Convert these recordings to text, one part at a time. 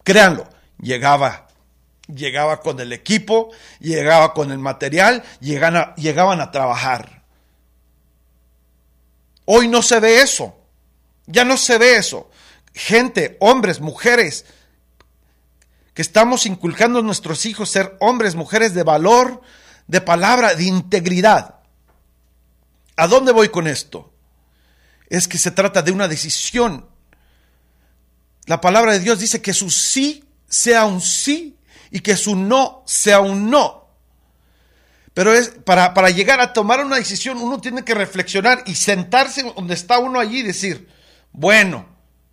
Créanlo, llegaba con el equipo, llegaba con el material, llegaban a trabajar. Hoy no se ve eso, ya no se ve eso. Gente, hombres, mujeres, que estamos inculcando a nuestros hijos ser hombres, mujeres de valor, de palabra, de integridad. ¿A dónde voy con esto? Es que se trata de una decisión. La palabra de Dios dice que su sí sea un sí y que su no sea un no. Pero es para llegar a tomar una decisión, uno tiene que reflexionar y sentarse donde está uno allí y decir, bueno,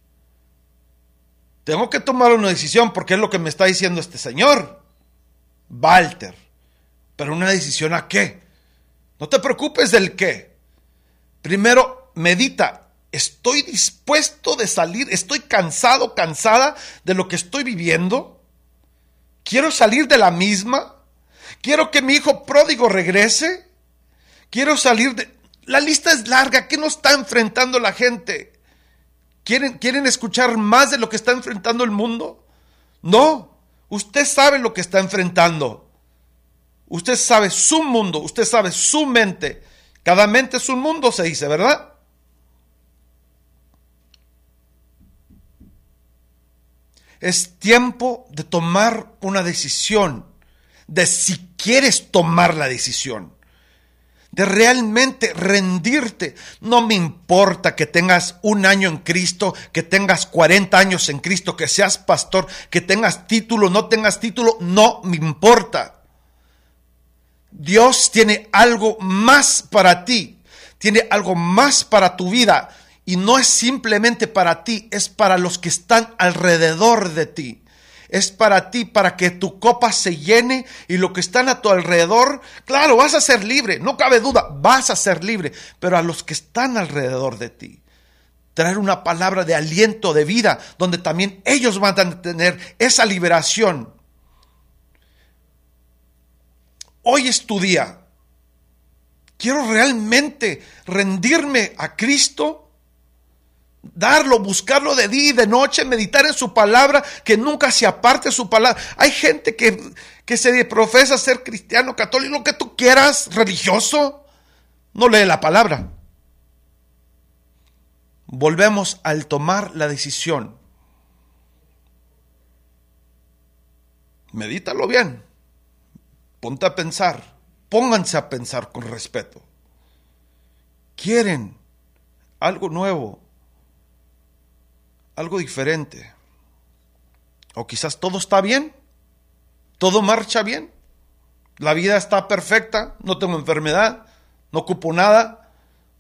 tengo que tomar una decisión porque es lo que me está diciendo este señor, Walter. Pero una decisión ¿a qué? No te preocupes del qué. Primero medita. ¿Estoy dispuesto de salir? ¿Estoy cansado, cansada de lo que estoy viviendo? ¿Quiero salir de la misma? ¿Quiero que mi hijo pródigo regrese? ¿Quiero salir de...? La lista es larga. ¿Qué nos está enfrentando la gente? ¿Quieren escuchar más de lo que está enfrentando el mundo? No. Usted sabe lo que está enfrentando. Usted sabe su mundo. Usted sabe su mente. Cada mente es un mundo, se dice, ¿verdad? Es tiempo de tomar una decisión, de si quieres tomar la decisión, de realmente rendirte. No me importa que tengas 1 año en Cristo, que tengas 40 años en Cristo, que seas pastor, que tengas título, no tengas título, no me importa. Dios tiene algo más para ti, tiene algo más para tu vida. Y no es simplemente para ti, es para los que están alrededor de ti. Es para ti, para que tu copa se llene y lo que están a tu alrededor, claro, vas a ser libre, no cabe duda, vas a ser libre. Pero a los que están alrededor de ti, traer una palabra de aliento, de vida, donde también ellos van a tener esa liberación. Hoy es tu día. Quiero realmente rendirme a Cristo. Darlo, buscarlo de día y de noche, meditar en su palabra, que nunca se aparte su palabra. Hay gente que se profesa ser cristiano, católico, lo que tú quieras, religioso, no lee la palabra. Volvemos al tomar la decisión. Medítalo bien, ponte a pensar, pónganse a pensar con respeto. ¿Quieren algo nuevo? Algo diferente. O quizás todo está bien, todo marcha bien, la vida está perfecta, no tengo enfermedad, no ocupo nada,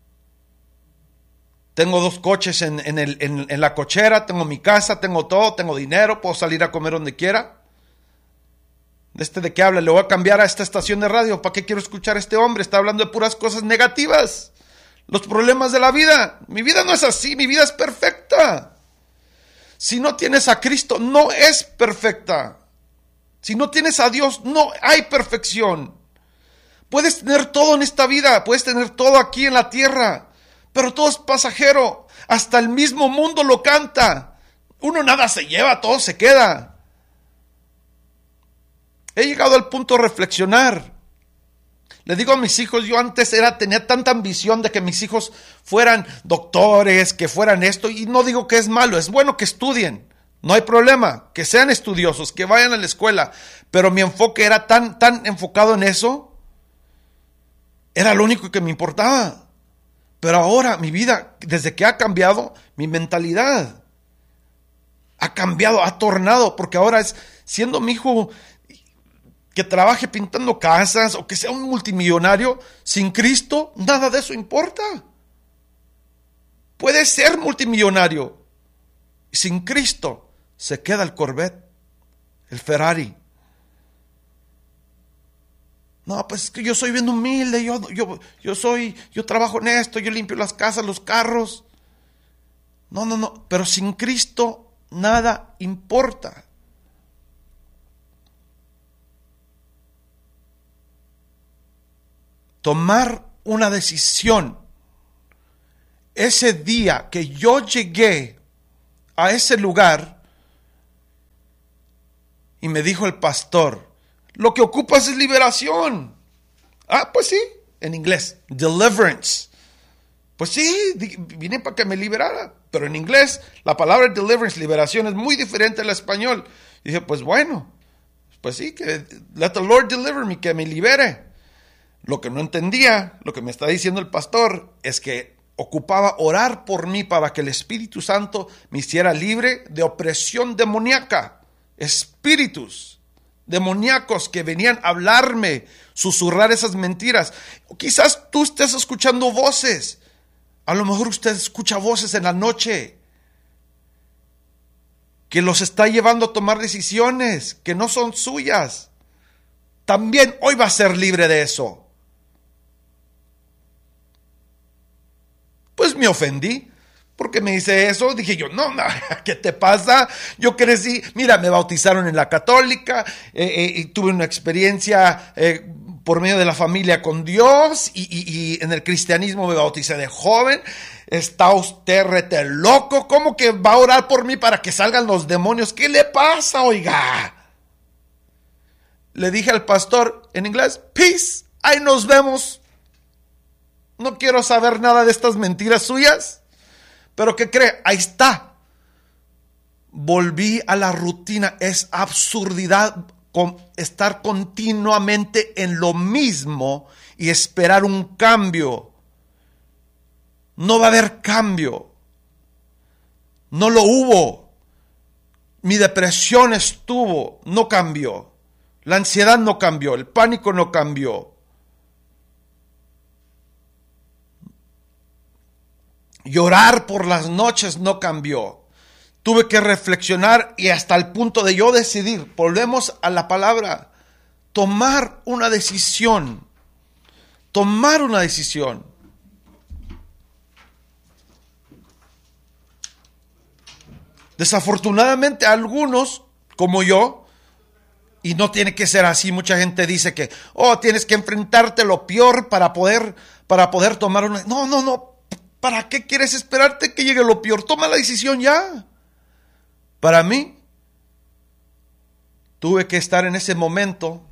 tengo 2 coches en la cochera, tengo mi casa, tengo todo, tengo dinero, puedo salir a comer donde quiera. ¿De qué habla? Le voy a cambiar a esta estación de radio. ¿Para qué quiero escuchar a este hombre? Está hablando de puras cosas negativas, los problemas de la vida. Mi vida no es así, mi vida es perfecta. Si no tienes a Cristo, no es perfecta. Si no tienes a Dios, no hay perfección. Puedes tener todo en esta vida, puedes tener todo aquí en la tierra, pero todo es pasajero. Hasta el mismo mundo lo canta. Uno nada se lleva, todo se queda. He llegado al punto de reflexionar. Le digo a mis hijos, yo antes tenía tanta ambición de que mis hijos fueran doctores, que fueran esto, y no digo que es malo, es bueno que estudien, no hay problema, que sean estudiosos, que vayan a la escuela, pero mi enfoque era tan enfocado en eso, era lo único que me importaba. Pero ahora mi vida, desde que ha cambiado, mi mentalidad ha cambiado, ha tornado, porque ahora es, siendo mi hijo que trabaje pintando casas o que sea un multimillonario, sin Cristo, nada de eso importa. Puede ser multimillonario. Sin Cristo se queda el Corvette, el Ferrari. No, pues es que yo soy bien humilde, yo trabajo en esto, yo limpio las casas, los carros. No, pero sin Cristo nada importa. Tomar una decisión. Ese día que yo llegué a ese lugar, Y me dijo el pastor, lo que ocupas es liberación. Ah, pues sí, en inglés, deliverance. Pues sí, vine para que me liberara. Pero en inglés, la palabra deliverance, liberación, es muy diferente al español. Y dije, pues bueno, pues sí, que let the Lord deliver me, que me libere. Lo que no entendía, lo que me está diciendo el pastor, es que ocupaba orar por mí para que el Espíritu Santo me hiciera libre de opresión demoníaca. Espíritus demoníacos que venían a hablarme, susurrar esas mentiras. O quizás tú estés escuchando voces. A lo mejor usted escucha voces en la noche que los está llevando a tomar decisiones que no son suyas. También hoy va a ser libre de eso. Pues me ofendí porque me dice eso. Dije yo, no, ¿qué te pasa? Yo crecí, mira, me bautizaron en la católica y tuve una experiencia por medio de la familia con Dios y en el cristianismo me bauticé de joven. Está usted rete loco. ¿Cómo que va a orar por mí para que salgan los demonios? ¿Qué le pasa, oiga? Le dije al pastor en inglés, peace, ahí nos vemos. No quiero saber nada de estas mentiras suyas. Pero ¿qué cree? Ahí está. Volví a la rutina. Es absurdidad estar continuamente en lo mismo y esperar un cambio. No va a haber cambio. No lo hubo. Mi depresión estuvo, no cambió. La ansiedad no cambió, el pánico no cambió. Llorar por las noches no cambió. Tuve que reflexionar y hasta el punto de yo decidir, volvemos a la palabra, tomar una decisión. Tomar una decisión. Desafortunadamente algunos, como yo, y no tiene que ser así, mucha gente dice que, tienes que enfrentarte lo peor para poder tomar una... No, ¿para qué quieres esperarte que llegue lo peor? Toma la decisión ya. Para mí, tuve que estar en ese momento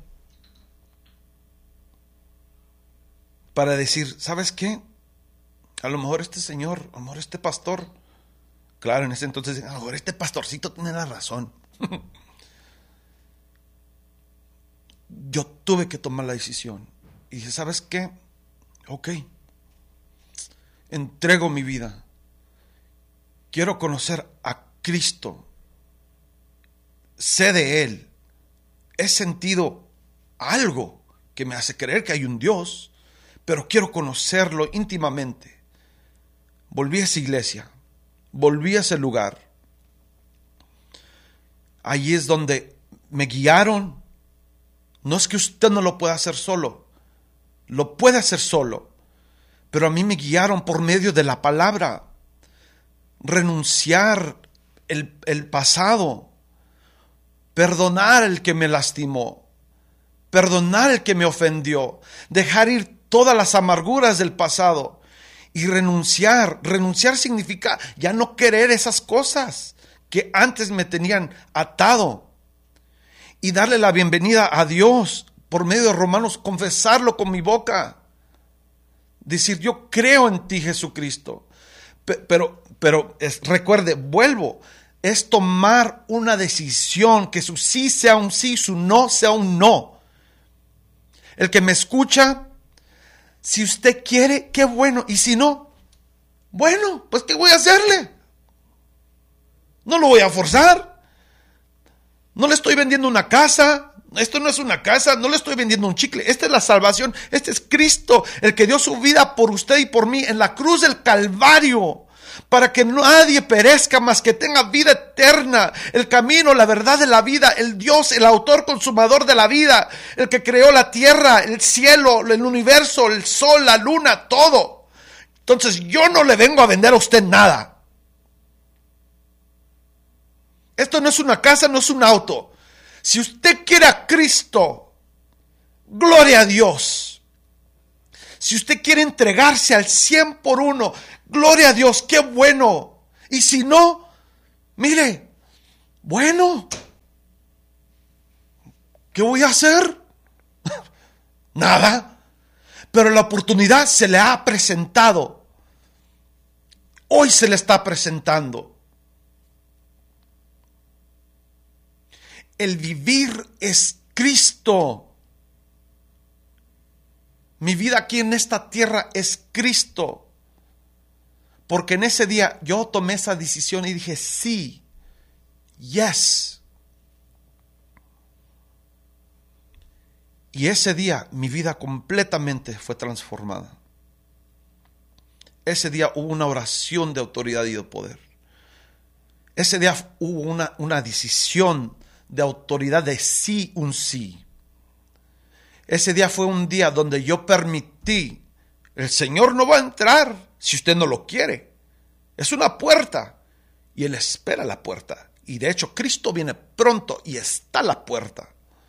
para decir, ¿sabes qué? A lo mejor este señor, a lo mejor este pastor, claro, en ese entonces, a lo mejor este pastorcito tiene la razón. Yo tuve que tomar la decisión. Y dije, ¿sabes qué? Ok. Entrego mi vida. Quiero conocer a Cristo. Sé de Él. He sentido algo que me hace creer que hay un Dios, pero quiero conocerlo íntimamente. Volví a esa iglesia. Volví a ese lugar. Allí es donde me guiaron. No es que usted no lo pueda hacer solo. Lo puede hacer solo. Pero a mí me guiaron por medio de la palabra. Renunciar el pasado. Perdonar el que me lastimó. Perdonar el que me ofendió. Dejar ir todas las amarguras del pasado. Y renunciar. Renunciar significa ya no querer esas cosas que antes me tenían atado. Y darle la bienvenida a Dios por medio de Romanos. Confesarlo con mi boca. Decir, yo creo en ti, Jesucristo. Pero recuerde, vuelvo. Es tomar una decisión, que su sí sea un sí, su no sea un no. El que me escucha, si usted quiere, qué bueno. Y si no, bueno, pues ¿qué voy a hacerle? No lo voy a forzar. No le estoy vendiendo una casa. Esto no es una casa, no le estoy vendiendo un chicle. Esta es la salvación. Este es Cristo, el que dio su vida por usted y por mí en la cruz del Calvario, para que nadie perezca, más que tenga vida eterna. El camino, la verdad de la vida, el Dios, el autor consumador de la vida, el que creó la tierra, el cielo, el universo, el sol, la luna, todo. Entonces yo no le vengo a vender a usted nada. Esto no es una casa, no es un auto. Si usted quiere a Cristo, gloria a Dios. Si usted quiere entregarse al 100 por 1, gloria a Dios, qué bueno. Y si no, mire, bueno, ¿Qué voy a hacer? Nada. Pero la oportunidad se le ha presentado. Hoy se le está presentando. El vivir es Cristo. Mi vida aquí en esta tierra es Cristo. Porque en ese día yo tomé esa decisión y dije, sí, yes. Y ese día mi vida completamente fue transformada. Ese día hubo una oración de autoridad y de poder. Ese día hubo una decisión de autoridad de sí, un sí. Ese día fue un día donde yo permití, el Señor no va a entrar si usted no lo quiere. Es una puerta y Él espera la puerta. Y de hecho Cristo viene pronto y está a la puerta.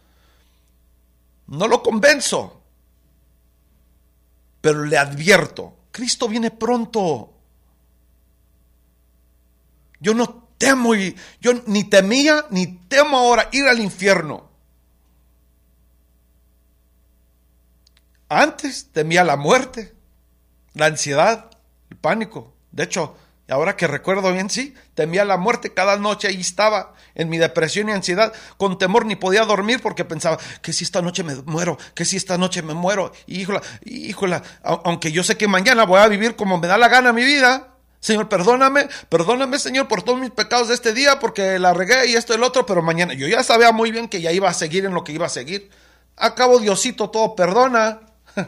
No lo convenzo, pero le advierto, Cristo viene pronto. Yo no temo, yo ni temía ni temo ahora ir al infierno. Antes temía la muerte, la ansiedad, el pánico. De hecho, ahora que recuerdo bien, sí, temía la muerte cada noche. Ahí estaba en mi depresión y ansiedad, con temor ni podía dormir porque pensaba, que si esta noche me muero, que si esta noche me muero. Y híjola, aunque yo sé que mañana voy a vivir como me da la gana mi vida. Señor, perdóname, Señor, por todos mis pecados de este día, porque la regué y esto y el otro, pero mañana yo ya sabía muy bien que ya iba a seguir en lo que iba a seguir. Acabo, Diosito, todo perdona.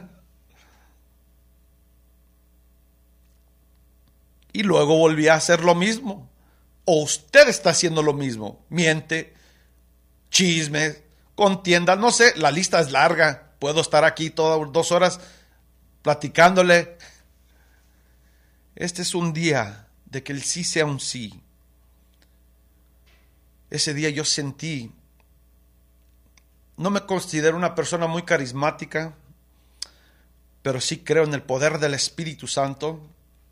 Y luego volví a hacer lo mismo. O usted está haciendo lo mismo. Miente, chisme, contienda, no sé, la lista es larga. Puedo estar aquí todas 2 horas platicándole. Este es un día de que el sí sea un sí. Ese día yo sentí, no me considero una persona muy carismática, pero sí creo en el poder del Espíritu Santo.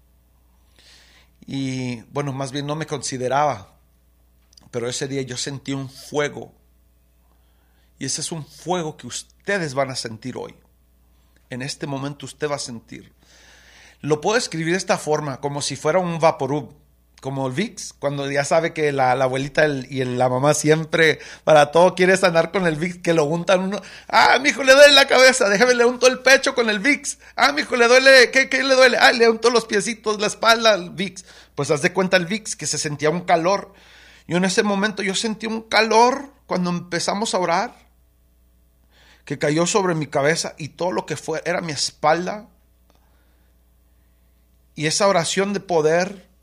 Y bueno, más bien no me consideraba, pero ese día yo sentí un fuego. Y ese es un fuego que ustedes van a sentir hoy. En este momento usted va a sentir. Lo puedo escribir de esta forma, como si fuera un Vaporub, como el Vicks, cuando ya sabe que la abuelita y la mamá siempre para todo quiere sanar con el Vicks, que lo untan uno. Ah, mijo, le duele la cabeza, déjame le unto el pecho con el Vicks. Ah, mijo, le duele, ¿qué le duele? Ah, le unto los piecitos, la espalda, el Vicks. Pues haz de cuenta el Vicks, que se sentía un calor. Y en ese momento yo sentí un calor cuando empezamos a orar, que cayó sobre mi cabeza y todo lo que fue era mi espalda. Y esa oración de poder,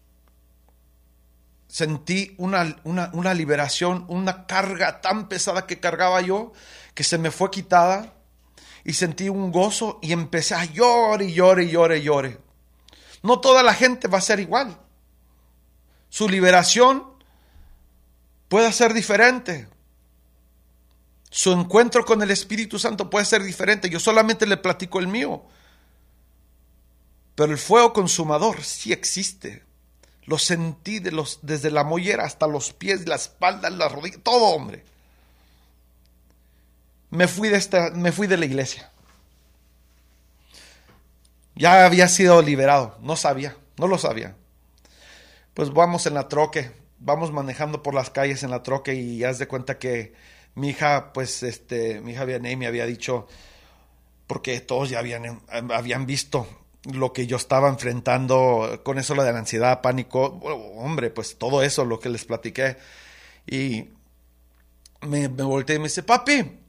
sentí una liberación, una carga tan pesada que cargaba yo, que se me fue quitada, y sentí un gozo y empecé a llorar. No toda la gente va a ser igual. Su liberación puede ser diferente. Su encuentro con el Espíritu Santo puede ser diferente. Yo solamente le platico el mío. Pero el fuego consumador sí existe. Lo sentí desde la mollera hasta los pies, la espalda, las rodillas, todo, hombre. Me fui de la iglesia. Ya había sido liberado, no lo sabía. Pues vamos en la troque, vamos manejando por las calles en la troque y haz de cuenta que mi hija, mi hija Vianey me había dicho, porque todos ya habían visto lo que yo estaba enfrentando con eso, lo de la ansiedad, pánico, hombre, pues todo eso, lo que les platiqué. Y me volteé y me dice, papi,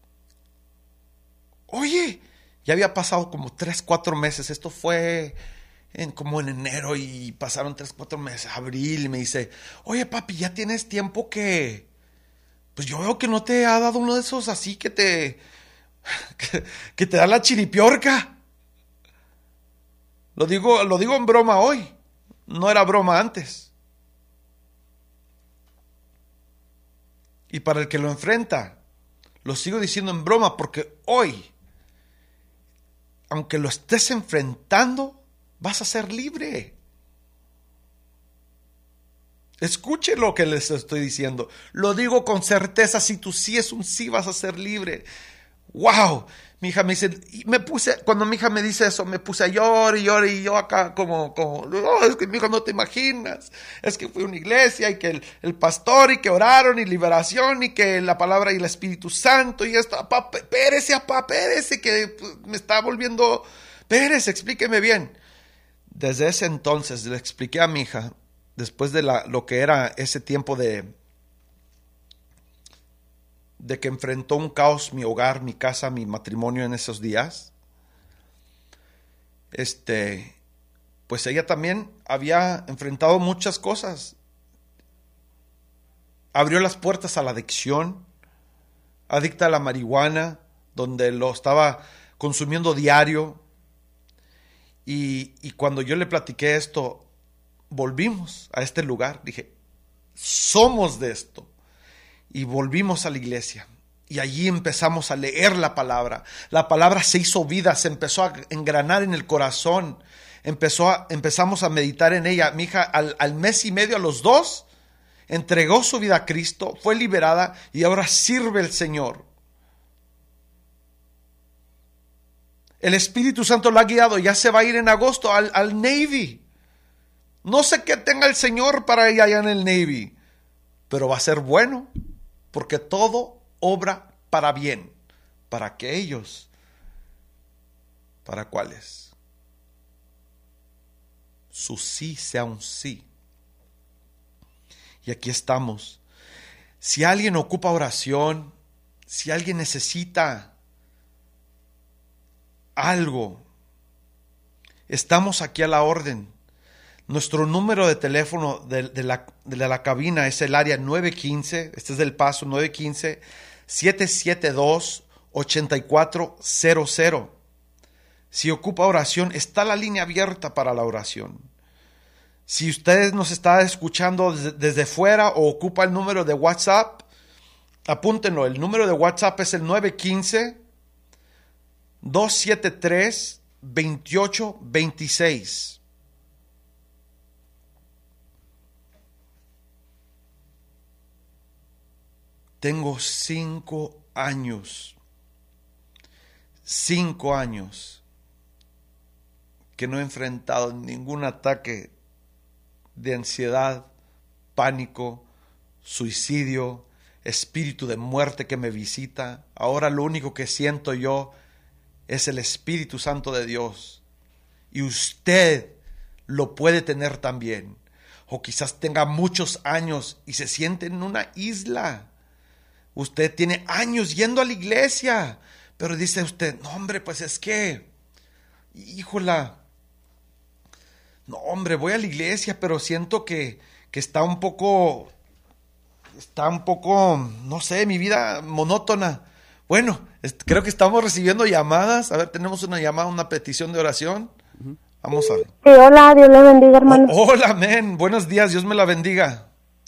oye, ya había pasado como 3-4 meses, esto fue como en enero y pasaron 3-4 meses, abril, y me dice, oye papi, ya tienes tiempo que, pues yo veo que no te ha dado uno de esos así que te da la chiripiorca. Lo digo en broma hoy, no era broma antes. Y para el que lo enfrenta, lo sigo diciendo en broma porque hoy, aunque lo estés enfrentando, vas a ser libre. Escuche lo que les estoy diciendo. Lo digo con certeza. Si tu sí es un sí, vas a ser libre. ¡Wow! Mi hija me dice, cuando mi hija me dice eso, me puse a llorar y llorar, y yo acá no, es que mi hija no te imaginas. Es que fui a una iglesia y que el pastor y que oraron y liberación y que la palabra y el Espíritu Santo y esto. Papá, espérese, que me está volviendo. Espérese, explíqueme bien. Desde ese entonces le expliqué a mi hija, después de lo que era ese tiempo de que enfrentó un caos mi hogar, mi casa, mi matrimonio en esos días, pues ella también había enfrentado muchas cosas. Abrió las puertas a la adicción, adicta a la marihuana, donde lo estaba consumiendo diario. Y cuando yo le platiqué esto, volvimos a este lugar. Dije, somos de esto. Y volvimos a la iglesia. Y allí empezamos a leer la palabra. La palabra se hizo vida, se empezó a engranar en el corazón. Empezamos a meditar en ella. Mi hija al mes y medio, a los 2, entregó su vida a Cristo, fue liberada y ahora sirve al Señor. El Espíritu Santo la ha guiado, ya se va a ir en agosto al Navy. No sé qué tenga el Señor para ella allá en el Navy, pero va a ser bueno, porque todo obra para bien, para aquellos, ¿para cuáles? Su sí sea un sí. Y aquí estamos. Si alguien ocupa oración, si alguien necesita algo, estamos aquí a la orden. Nuestro número de teléfono de la cabina es el área 915, este es del Paso, 915-772-8400. Si ocupa oración, está la línea abierta para la oración. Si usted nos está escuchando desde fuera o ocupa el número de WhatsApp, apúntenlo. El número de WhatsApp es el 915-273-2826. Tengo 5 años que no he enfrentado ningún ataque de ansiedad, pánico, suicidio, espíritu de muerte que me visita. Ahora lo único que siento yo es el Espíritu Santo de Dios. Y usted lo puede tener también. O quizás tenga muchos años y se siente en una isla. Usted tiene años yendo a la iglesia, pero dice usted, no hombre, pues es que, híjola, no hombre, voy a la iglesia, pero siento que está un poco, no sé, mi vida monótona. Bueno, creo que estamos recibiendo llamadas. A ver, tenemos una llamada, una petición de oración. Vamos a ver. Sí, hola, Dios le bendiga, hermano. Hola, amén. Buenos días, Dios me la bendiga.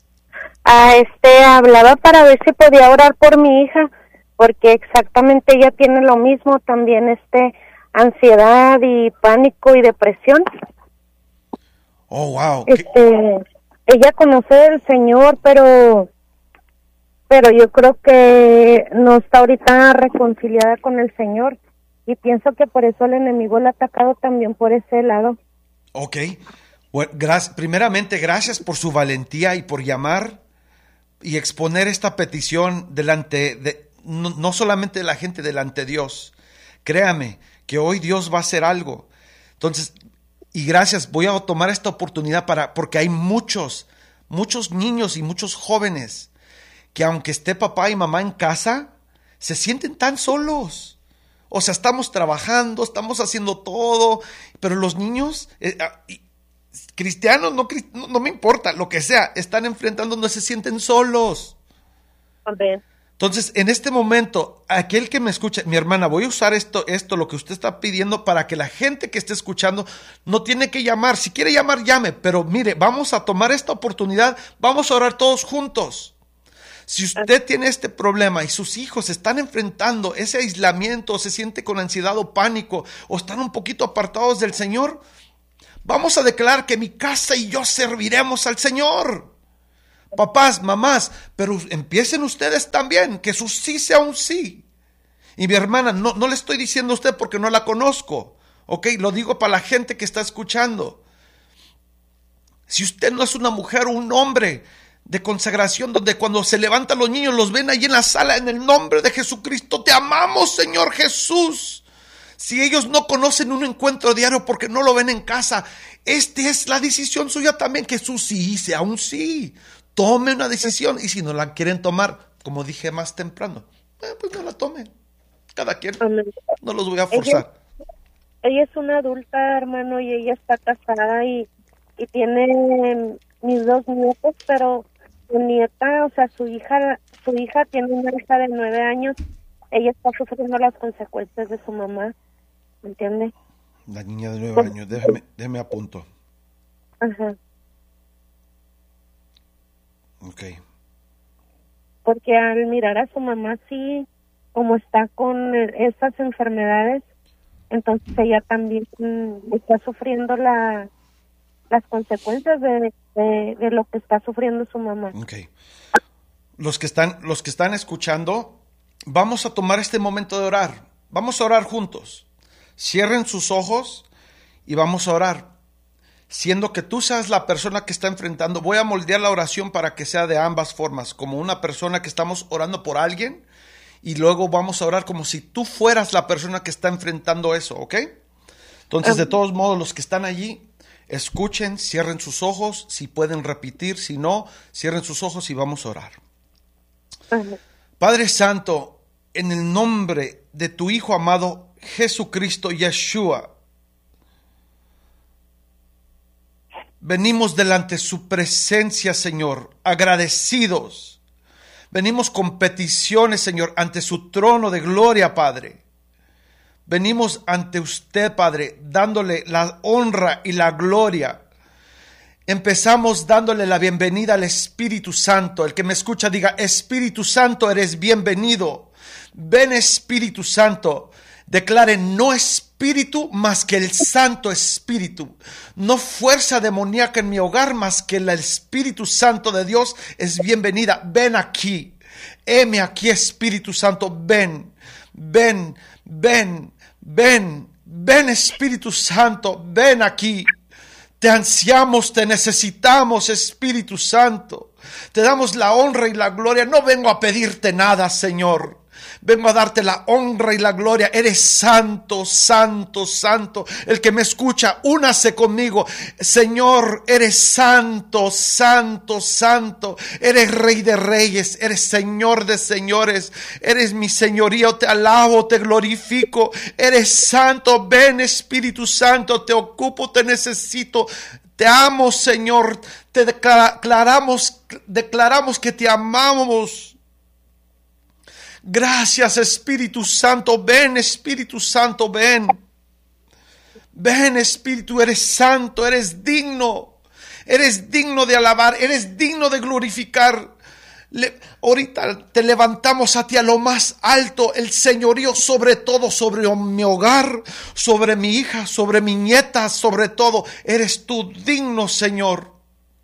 Hablaba para ver si podía orar por mi hija, porque exactamente ella tiene lo mismo, también ansiedad y pánico y depresión. Oh, wow. Ella conoce al Señor, pero yo creo que no está ahorita reconciliada con el Señor, y pienso que por eso el enemigo la ha atacado también por ese lado. Ok. Bueno, primeramente, gracias por su valentía y por llamar y exponer esta petición delante de, no solamente de la gente, delante de Dios. Créame que hoy Dios va a hacer algo. Entonces, y gracias, voy a tomar esta oportunidad porque hay muchos niños y muchos jóvenes que aunque esté papá y mamá en casa, se sienten tan solos. O sea, estamos trabajando, estamos haciendo todo, pero los niños, cristianos, no me importa, lo que sea, están enfrentando, no se sienten solos. Amén. Entonces, en este momento, aquel que me escucha, mi hermana, voy a usar esto, lo que usted está pidiendo, para que la gente que esté escuchando no tiene que llamar. Si quiere llamar, llame, pero mire, vamos a tomar esta oportunidad, vamos a orar todos juntos. Si usted tiene este problema y sus hijos están enfrentando ese aislamiento, o se siente con ansiedad o pánico, o están un poquito apartados del Señor, vamos a declarar que mi casa y yo serviremos al Señor. papás, mamás, pero empiecen ustedes también, que su sí sea un sí. Y mi hermana, no le estoy diciendo a usted porque no la conozco, ¿ok? Lo digo para la gente que está escuchando. Si usted no es una mujer o un hombre de consagración, donde cuando se levantan los niños los ven ahí en la sala, en el nombre de Jesucristo, te amamos, Señor Jesús. Si ellos no conocen un encuentro diario porque no lo ven en casa, esta es la decisión suya también, que su sí sea un sí. Tome una decisión, y si no la quieren tomar, como dije más temprano, pues no la tomen. Cada quien, no los voy a forzar. Ella es una adulta, hermano, y ella está casada y tiene mis 2 nietos, pero su nieta, o sea, su hija tiene una hija de 9 años. Ella está sufriendo las consecuencias de su mamá, ¿me entiende? La niña de 9 años, déjeme apunto. Ajá. Ok. Porque al mirar a su mamá así, como está con esas enfermedades, entonces ella también está sufriendo las consecuencias de lo que está sufriendo su mamá. Ok. Los que están escuchando, vamos a tomar este momento de orar. Vamos a orar juntos. Cierren sus ojos y vamos a orar. Siendo que tú seas la persona que está enfrentando, voy a moldear la oración para que sea de ambas formas, como una persona que estamos orando por alguien, y luego vamos a orar como si tú fueras la persona que está enfrentando eso, ¿ok? Entonces, de todos modos, los que están allí, escuchen, cierren sus ojos, si pueden repetir, si no, cierren sus ojos y vamos a orar. Padre Santo, en el nombre de tu Hijo amado Jesucristo Yeshua, venimos delante de su presencia, Señor, agradecidos. Venimos con peticiones, Señor, ante su trono de gloria, Padre. Venimos ante usted, Padre, dándole la honra y la gloria. Empezamos dándole la bienvenida al Espíritu Santo. El que me escucha diga: Espíritu Santo, eres bienvenido. Ven, Espíritu Santo. Declare: no espíritu más que el Santo Espíritu. No fuerza demoníaca en mi hogar más que el Espíritu Santo de Dios es bienvenida. Ven aquí. Heme aquí, Espíritu Santo. Ven, ven, ven, ven, ven, Espíritu Santo. Ven aquí. Te ansiamos, te necesitamos, Espíritu Santo. Te damos la honra y la gloria. No vengo a pedirte nada, Señor. Vengo a darte la honra y la gloria. Eres santo, santo, santo. El que me escucha, únase conmigo. Señor, eres santo, santo, santo. Eres Rey de reyes, eres Señor de señores. Eres mi señorío, te alabo, te glorifico. Eres santo. Ven, Espíritu Santo, te ocupo, te necesito. Te amo, Señor. Te declaramos que te amamos. Gracias, Espíritu Santo. Ven, Espíritu Santo, ven. Ven, Espíritu, eres santo, eres digno. Eres digno de alabar, eres digno de glorificar. Ahorita te levantamos a ti a lo más alto, el señorío sobre todo, sobre mi hogar, sobre mi hija, sobre mi nieta, sobre todo. Eres tú digno, Señor.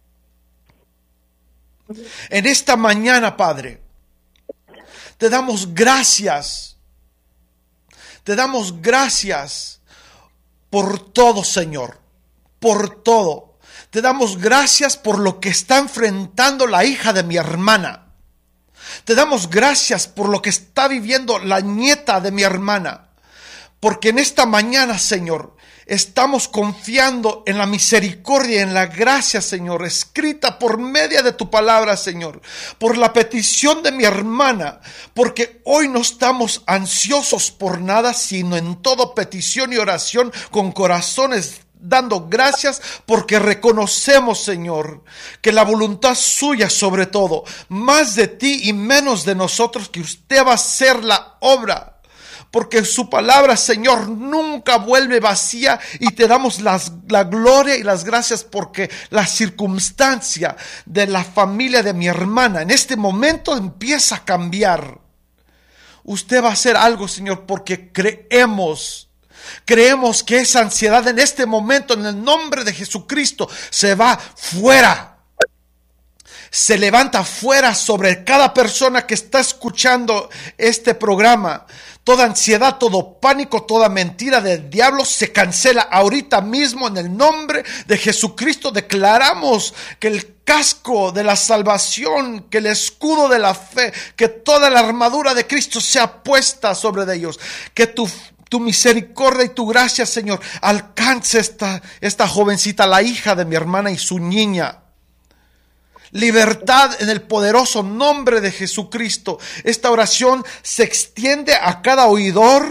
En esta mañana, Padre, te damos gracias. Te damos gracias por todo, Señor. Por todo. Te damos gracias por lo que está enfrentando la hija de mi hermana. Te damos gracias por lo que está viviendo la nieta de mi hermana. Porque en esta mañana, Señor, estamos confiando en la misericordia y en la gracia, Señor, escrita por medio de tu palabra, Señor, por la petición de mi hermana, porque hoy no estamos ansiosos por nada, sino en toda petición y oración con corazones dando gracias, porque reconocemos, Señor, que la voluntad suya sobre todo, más de ti y menos de nosotros, que usted va a hacer la obra. Porque su palabra, Señor, nunca vuelve vacía, y te damos la gloria y las gracias porque la circunstancia de la familia de mi hermana en este momento empieza a cambiar. Usted va a hacer algo, Señor, porque creemos que esa ansiedad en este momento, en el nombre de Jesucristo, se va fuera. se levanta fuera sobre cada persona que está escuchando este programa. Toda ansiedad, todo pánico, toda mentira del diablo se cancela ahorita mismo en el nombre de Jesucristo. Declaramos que el casco de la salvación, que el escudo de la fe, que toda la armadura de Cristo sea puesta sobre ellos. Que tu misericordia y tu gracia, Señor, alcance esta jovencita, la hija de mi hermana y su niña. Libertad en el poderoso nombre de Jesucristo. Esta oración se extiende a cada oidor,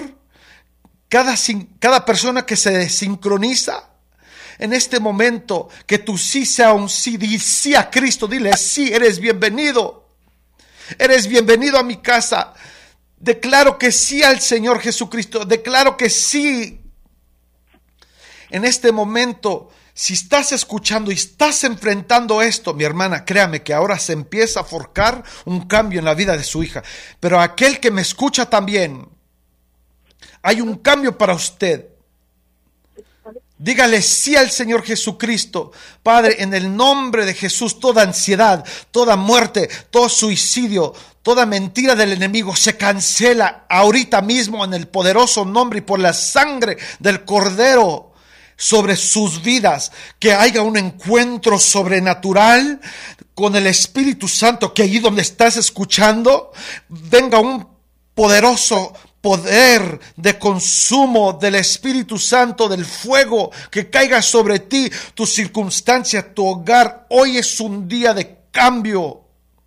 cada persona que se sincroniza en este momento. Que tu sí sea un sí. Di sí a Cristo. Dile sí, eres bienvenido. Eres bienvenido a mi casa. Declaro que sí al Señor Jesucristo. Declaro que sí. En este momento, si estás escuchando y estás enfrentando esto, mi hermana, créame que ahora se empieza a forjar un cambio en la vida de su hija. Pero aquel que me escucha también, hay un cambio para usted. Dígale sí al Señor Jesucristo. Padre, en el nombre de Jesús, toda ansiedad, toda muerte, todo suicidio, toda mentira del enemigo se cancela ahorita mismo en el poderoso nombre y por la sangre del Cordero sobre sus vidas. Que haya un encuentro sobrenatural con el Espíritu Santo, que allí donde estás escuchando venga un poderoso poder de consumo del Espíritu Santo, del fuego que caiga sobre ti, tu circunstancia, tu hogar. Hoy es un día de cambio.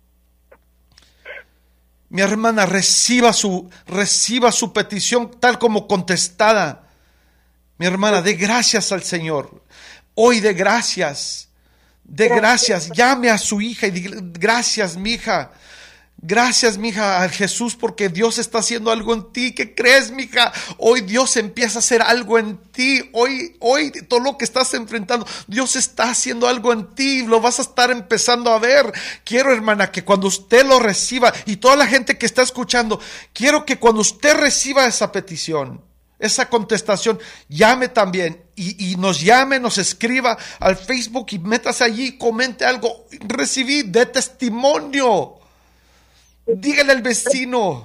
Mi hermana, reciba su petición tal como contestada. Mi hermana, dé gracias al Señor. Hoy dé gracias. Dé gracias. Llame a su hija y diga gracias, mi hija. Gracias, mija, a Jesús, porque Dios está haciendo algo en ti. ¿Qué crees, mija? Hoy Dios empieza a hacer algo en ti. Hoy todo lo que estás enfrentando, Dios está haciendo algo en ti. Lo vas a estar empezando a ver. Quiero, hermana, que cuando usted lo reciba, y toda la gente que está escuchando, quiero que cuando usted reciba esa petición, esa contestación, llame también y nos llame, nos escriba al Facebook y métase allí, comente algo. Recibí, dé testimonio. Dígale al vecino.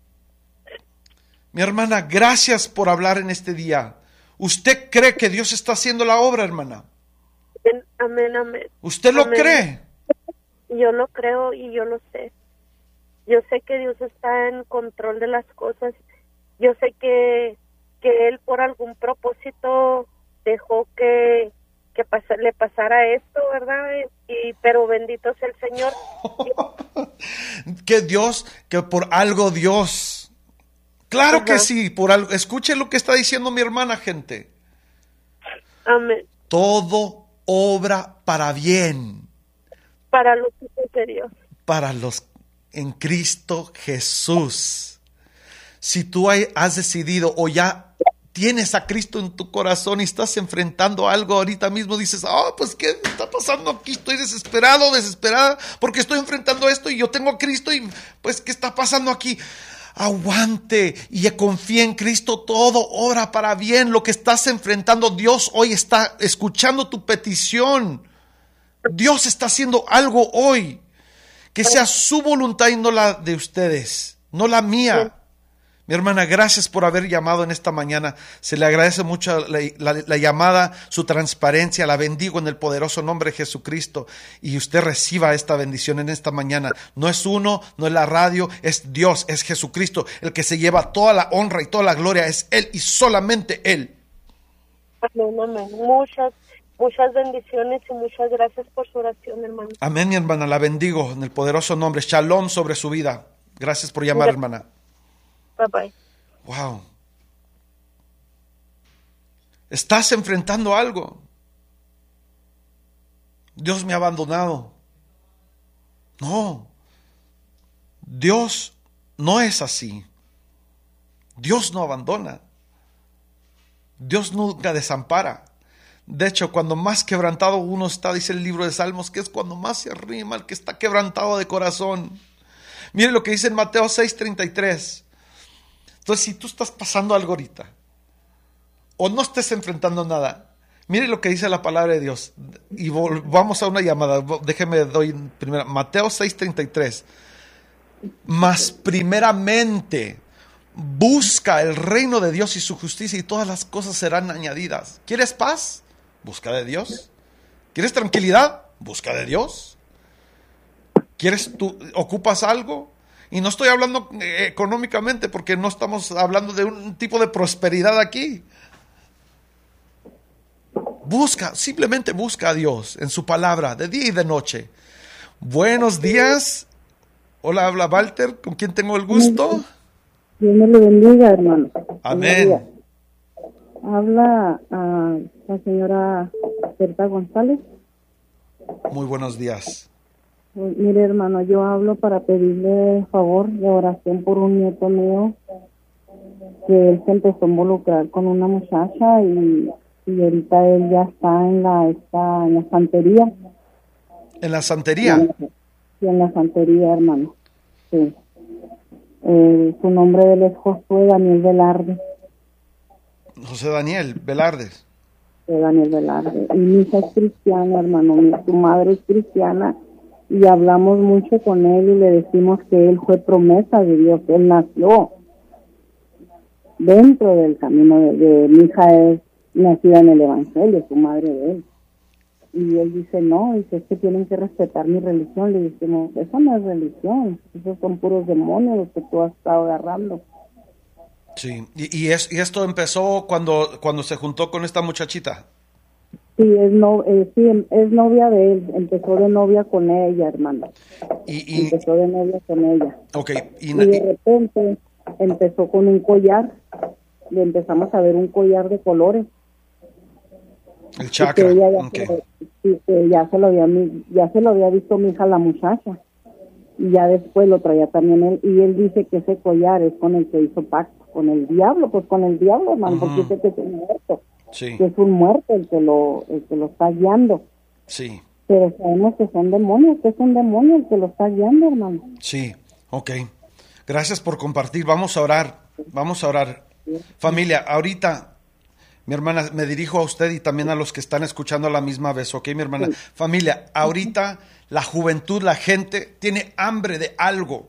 Mi hermana, gracias por hablar en este día. ¿Usted cree que Dios está haciendo la obra, hermana? Amén, amén. ¿Usted lo cree? Yo lo creo y yo lo sé. Yo sé que Dios está en control de las cosas. Yo sé que Él por algún propósito dejó que le pasara esto, ¿verdad? Pero bendito sea el Señor. que por algo Dios. Claro. Ajá. Que sí, por algo. Escuchen lo que está diciendo mi hermana, gente. Amén. Todo obra para bien. Para los hijos de Dios. Para los en Cristo Jesús. Si tú has decidido o ya tienes a Cristo en tu corazón y estás enfrentando algo ahorita mismo, dices, pues ¿qué está pasando aquí? Estoy desesperada, porque estoy enfrentando esto y yo tengo a Cristo y pues ¿qué está pasando aquí? Aguante y confía en Cristo, todo obra para bien. Lo que estás enfrentando, Dios hoy está escuchando tu petición. Dios está haciendo algo hoy, que sea su voluntad y no la de ustedes, no la mía. Mi hermana, gracias por haber llamado en esta mañana. Se le agradece mucho la llamada, su transparencia. La bendigo en el poderoso nombre de Jesucristo. Y usted reciba esta bendición en esta mañana. No es uno, no es la radio, es Dios, es Jesucristo. El que se lleva toda la honra y toda la gloria es Él y solamente Él. Amén, amén. Muchas bendiciones y muchas gracias por su oración, hermano. Amén, mi hermana. La bendigo en el poderoso nombre. Shalom sobre su vida. Gracias por llamar, hermana. Bye bye. Wow. Estás enfrentando algo. Dios me ha abandonado. No. Dios no es así. Dios no abandona. Dios nunca desampara. De hecho, cuando más quebrantado uno está, dice el libro de Salmos, que es cuando más se arrima el que está quebrantado de corazón. Mire lo que dice en Mateo 6:33. Entonces, si tú estás pasando algo ahorita, o no estés enfrentando nada, Mire lo que dice la palabra de Dios. Y vamos a una llamada. Déjeme doy primero. Mateo 6:33. Mas primeramente busca el reino de Dios y su justicia, y todas las cosas serán añadidas. ¿Quieres paz? Busca de Dios. ¿Quieres tranquilidad? Busca de Dios. ¿Ocupas algo? Y no estoy hablando económicamente, porque no estamos hablando de un tipo de prosperidad aquí. Simplemente busca a Dios en su palabra, de día y de noche. Buenos días. Hola, habla Walter, ¿con quién tengo el gusto? Dios me lo bendiga, hermano. Amén. Habla la señora Berta González. Muy buenos días. Mire, hermano, yo hablo para pedirle favor de oración por un nieto mío, que él se empezó a involucrar con una muchacha y ahorita él ya está en la santería. ¿En la santería? Sí, en la santería, hermano. Sí. Su nombre de él es Josué Daniel Velarde. José Daniel Velarde. Daniel Velarde. Y mi hija es cristiana, hermano. Su madre es cristiana. Y hablamos mucho con él y le decimos que él fue promesa de Dios. Él nació dentro del camino de mi hija es nacida en el Evangelio, su madre de él. Y él dice, no, dice, es que tienen que respetar mi religión. Le decimos, eso no es religión, esos son puros demonios los que tú has estado agarrando. Sí, y esto empezó cuando se juntó con esta muchachita. Sí, es novia de él, empezó de novia con ella, hermano. Empezó de novia con ella. Okay. Y de repente empezó con un collar, le empezamos a ver un collar de colores. El chakra. Ya se lo había visto mi hija, la muchacha, y ya después lo traía también él, y él dice que ese collar es con el que hizo pacto con el diablo, pues con el diablo, hermano, porque dice que es un muerto, sí, que es un muerto el que lo está guiando. Sí. Pero sabemos que son demonios, que es un demonio el que lo está guiando, hermano. Sí, ok. Gracias por compartir. Vamos a orar. Familia, ahorita, mi hermana, me dirijo a usted y también a los que están escuchando a la misma vez, ¿ok, mi hermana? Sí. Familia, ahorita la juventud, la gente, tiene hambre de algo.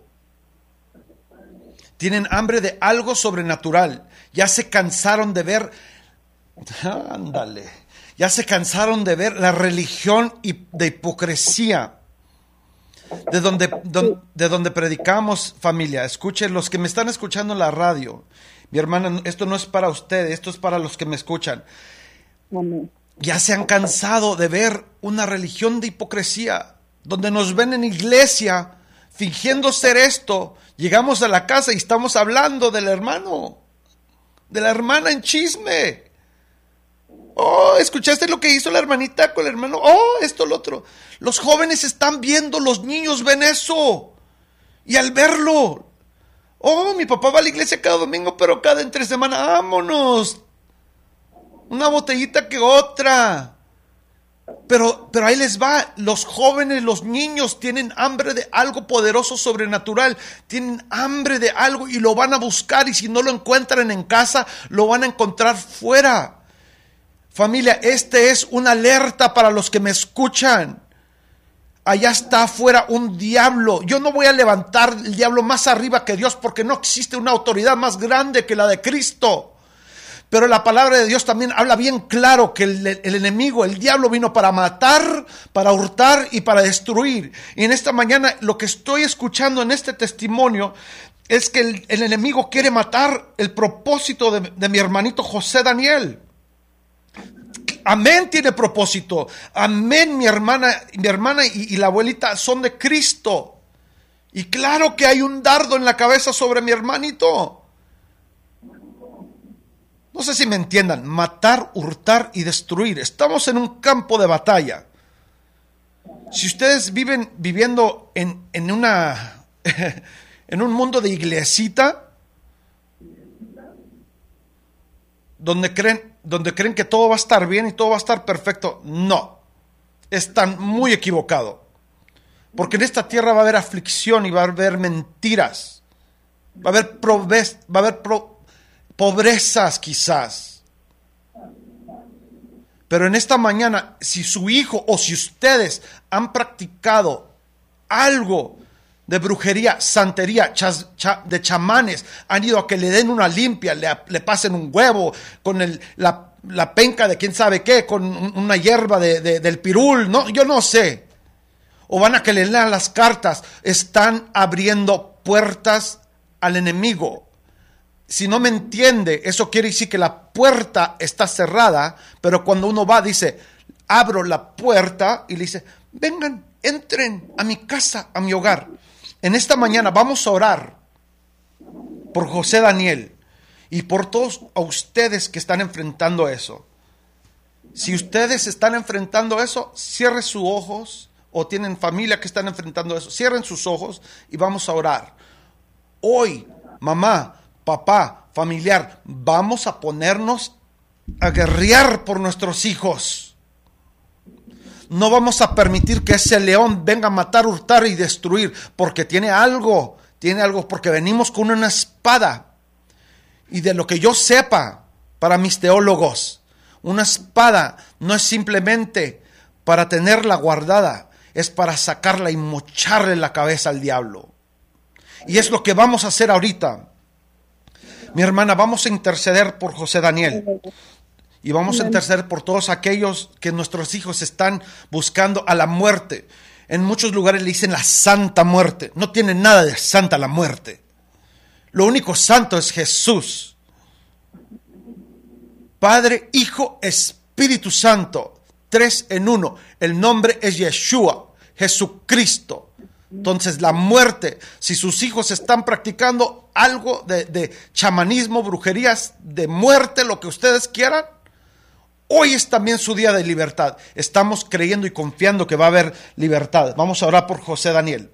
Tienen hambre de algo sobrenatural. Ya se cansaron de ver... Ándale. Ya se cansaron de ver la religión y de hipocresía. De donde predicamos, familia. Escuchen, los que me están escuchando en la radio. Mi hermana, esto no es para ustedes, esto es para los que me escuchan. Amén. Ya se han cansado de ver una religión de hipocresía, donde nos ven en iglesia fingiendo ser esto. Llegamos a la casa y estamos hablando del hermano, de la hermana en chisme. Oh, ¿escuchaste lo que hizo la hermanita con el hermano? Oh, esto, lo otro. Los jóvenes están viendo, los niños ven eso. Y al verlo, oh, mi papá va a la iglesia cada domingo, pero cada entre semana, vámonos. Una botellita que otra. Pero ahí les va. Los jóvenes, los niños tienen hambre de algo poderoso, sobrenatural. Tienen hambre de algo y lo van a buscar. Y si no lo encuentran en casa, lo van a encontrar fuera. Familia, este es una alerta para los que me escuchan. Allá está afuera un diablo. Yo no voy a levantar el diablo más arriba que Dios, porque no existe una autoridad más grande que la de Cristo. Pero la palabra de Dios también habla bien claro que el enemigo, el diablo, vino para matar, para hurtar y para destruir. Y en esta mañana lo que estoy escuchando en este testimonio es que el enemigo quiere matar el propósito de mi hermanito José Daniel. Amén, tiene propósito. Amén, mi hermana y la abuelita son de Cristo. Y claro que hay un dardo en la cabeza sobre mi hermanito. No sé si me entiendan. Matar, hurtar y destruir. Estamos en un campo de batalla. Si ustedes viviendo en un mundo de iglesita, donde creen que todo va a estar bien y todo va a estar perfecto, no. Están muy equivocados. Porque en esta tierra va a haber aflicción y va a haber mentiras. Va a haber pobrezas quizás. Pero en esta mañana, si su hijo o si ustedes han practicado algo de brujería, santería, de chamanes, han ido a que le den una limpia, le pasen un huevo con la penca de quién sabe qué, con una hierba del pirul, no, yo no sé. O van a que le lean las cartas, están abriendo puertas al enemigo. Si no me entiende, eso quiere decir que la puerta está cerrada, pero cuando uno va, dice, abro la puerta y le dice, vengan, entren a mi casa, a mi hogar. En esta mañana vamos a orar por José Daniel y por todos a ustedes que están enfrentando eso. Si ustedes están enfrentando eso, cierren sus ojos, o tienen familia que están enfrentando eso, cierren sus ojos y vamos a orar. Hoy, mamá, papá, familiar, vamos a ponernos a guerrear por nuestros hijos. No vamos a permitir que ese león venga a matar, hurtar y destruir, porque tiene algo, porque venimos con una espada. Y de lo que yo sepa, para mis teólogos, una espada no es simplemente para tenerla guardada, es para sacarla y mocharle la cabeza al diablo. Y es lo que vamos a hacer ahorita. Mi hermana, vamos a interceder por José Daniel. Y vamos a interceder por todos aquellos que nuestros hijos están buscando a la muerte. En muchos lugares le dicen la santa muerte. No tiene nada de santa la muerte. Lo único santo es Jesús. Padre, Hijo, Espíritu Santo. 3 en 1. El nombre es Yeshua, Jesucristo. Entonces la muerte, si sus hijos están practicando algo de chamanismo, brujerías, de muerte, lo que ustedes quieran, hoy es también su día de libertad. Estamos creyendo y confiando que va a haber libertad. Vamos a orar por José Daniel.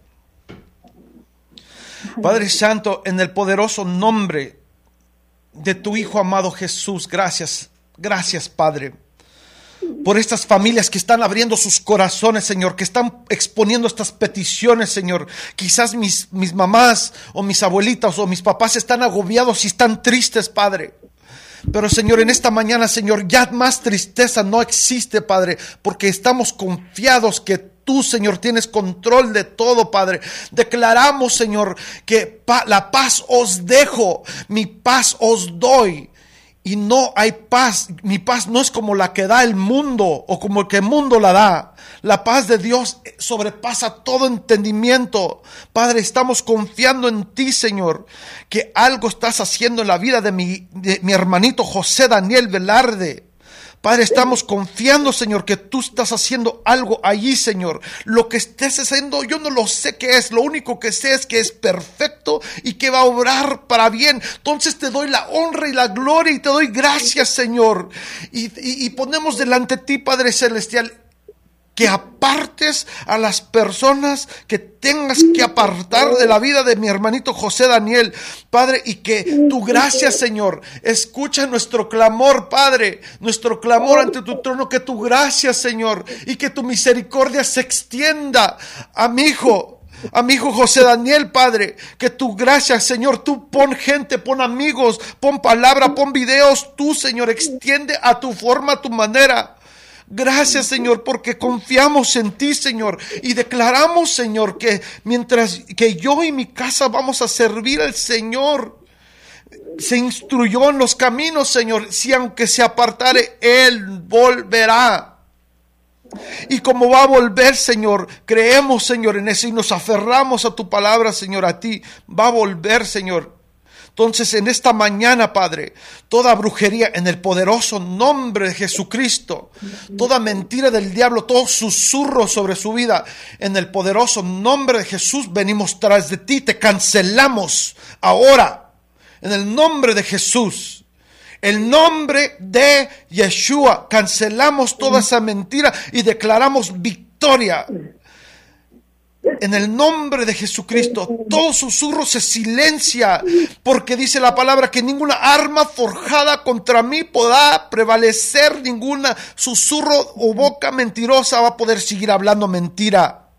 Padre Santo, en el poderoso nombre de tu Hijo amado Jesús, gracias, Padre, por estas familias que están abriendo sus corazones, Señor, que están exponiendo estas peticiones, Señor. Quizás mis mamás o mis abuelitas o mis papás están agobiados y están tristes, Padre. Pero, Señor, en esta mañana, Señor, ya más tristeza no existe, Padre, porque estamos confiados que tú, Señor, tienes control de todo, Padre. Declaramos, Señor, que la paz os dejo, mi paz os doy. Y no hay paz, mi paz no es como la que da el mundo o como el que el mundo la da. La paz de Dios sobrepasa todo entendimiento. Padre, estamos confiando en ti, Señor, que algo estás haciendo en la vida de mi hermanito José Daniel Velarde. Padre, estamos confiando, Señor, que tú estás haciendo algo allí, Señor. Lo que estés haciendo, yo no lo sé qué es. Lo único que sé es que es perfecto y que va a obrar para bien. Entonces te doy la honra y la gloria y te doy gracias, Señor. Y ponemos delante de ti, Padre Celestial, que apartes a las personas que tengas que apartar de la vida de mi hermanito José Daniel, Padre, y que tu gracia, Señor, escucha nuestro clamor, Padre, nuestro clamor ante tu trono, que tu gracia, Señor, y que tu misericordia se extienda a mi hijo José Daniel, Padre, que tu gracia, Señor, tú pon gente, pon amigos, pon palabra, pon videos, tú, Señor, extiende a tu forma, a tu manera. Gracias, Señor, porque confiamos en ti, Señor, y declaramos, Señor, que mientras que yo y mi casa vamos a servir al Señor, se instruyó en los caminos, Señor, si aunque se apartare, Él volverá. Y como va a volver, Señor, creemos, Señor, en eso y nos aferramos a tu palabra, Señor, a ti, va a volver, Señor. Entonces, en esta mañana, Padre, toda brujería en el poderoso nombre de Jesucristo, toda mentira del diablo, todo susurro sobre su vida, en el poderoso nombre de Jesús, venimos tras de ti, te cancelamos ahora, en el nombre de Jesús, el nombre de Yeshua, cancelamos toda esa mentira y declaramos victoria. En el nombre de Jesucristo, todo susurro se silencia, porque dice la palabra que ninguna arma forjada contra mí podrá prevalecer, ninguna susurro o boca mentirosa va a poder seguir hablando mentira.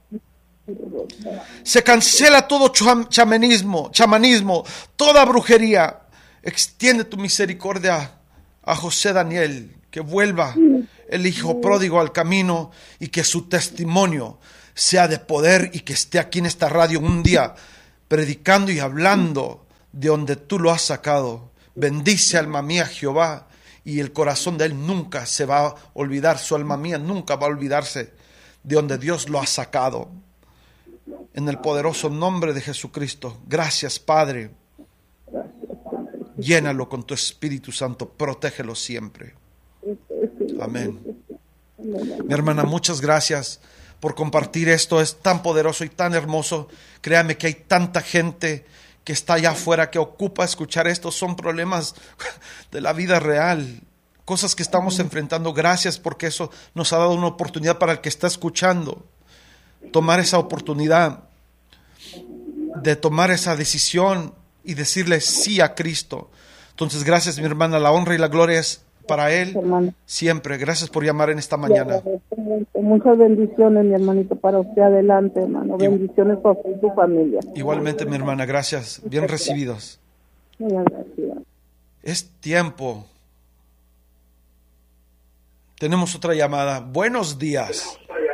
Se cancela todo chamanismo, toda brujería. Extiende tu misericordia a José Daniel, que vuelva el hijo pródigo al camino y que su testimonio sea de poder y que esté aquí en esta radio un día predicando y hablando de donde tú lo has sacado. Bendice, alma mía, Jehová, y el corazón de él nunca se va a olvidar, su alma mía nunca va a olvidarse de donde Dios lo ha sacado. En el poderoso nombre de Jesucristo. Gracias, Padre. Llénalo con tu Espíritu Santo, protégelo siempre. Amén. Mi hermana, muchas gracias por compartir esto. Es tan poderoso y tan hermoso. Créame que hay tanta gente que está allá afuera que ocupa escuchar esto. Son problemas de la vida real, cosas que estamos enfrentando. Gracias porque eso nos ha dado una oportunidad para el que está escuchando. Tomar esa oportunidad de tomar esa decisión y decirle sí a Cristo. Entonces, gracias, mi hermana. La honra y la gloria es para Él siempre. Gracias por llamar en esta mañana. Muchas bendiciones, mi hermanito, para usted. Adelante, hermano. Bendiciones para usted y su familia. Igualmente, mi hermana. Gracias. Bien recibidos. Muchas gracias. Es tiempo. Tenemos otra llamada. Buenos días.